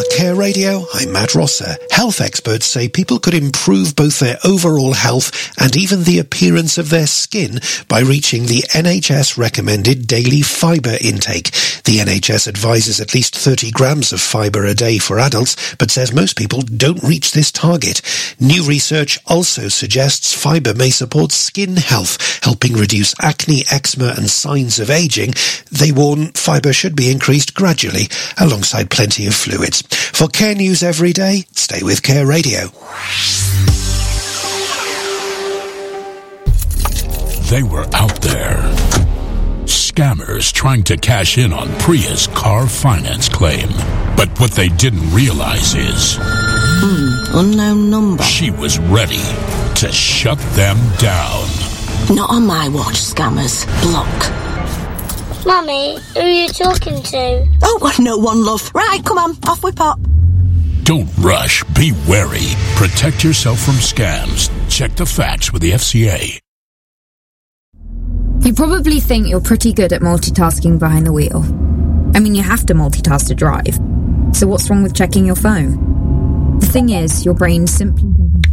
Care Radio, I'm Matt Rosser. Health experts say people could improve both their overall health and even the appearance of their skin by reaching the NHS recommended daily fibre intake. The NHS advises at least 30 grams of fibre a day for adults, but says most people don't reach this target. New research also suggests fibre may support skin health, helping reduce acne, eczema and signs of ageing. They warn fibre should be increased gradually, alongside plenty of fluids. For Care News every day, stay with Care Radio. They were out there. Scammers trying to cash in on Priya's car finance claim. But what they didn't realize is... unknown number. She was ready to shut them down. Not on my watch, scammers. Block. Mummy, who are you talking to? Oh, no one, love. Right, come on, off we pop. Don't rush. Be wary. Protect yourself from scams. Check the facts with the FCA. You probably think you're pretty good at multitasking behind the wheel. I mean, you have to multitask to drive. So what's wrong with checking your phone? The thing is, your brain simply doesn't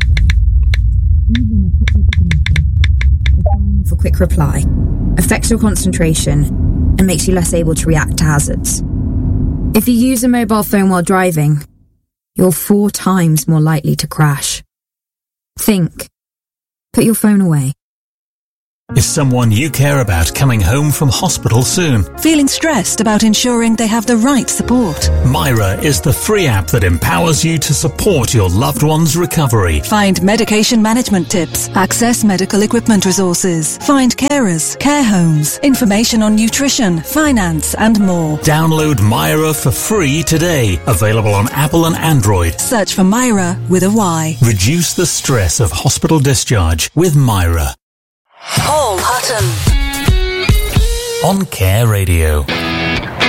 work. For quick reply, affects your concentration, and makes you less able to react to hazards. If you use a mobile phone while driving, you're 4 times more likely to crash. Think. Put your phone away. Is someone you care about coming home from hospital soon? Feeling stressed about ensuring they have the right support? Myra is the free app that empowers you to support your loved one's recovery. Find medication management tips, access medical equipment resources, find carers, care homes, information on nutrition, finance and more. Download Myra for free today. Available on Apple and Android. Search for Myra with a Y. Reduce the stress of hospital discharge with Myra. Paul Hutton on Care Radio.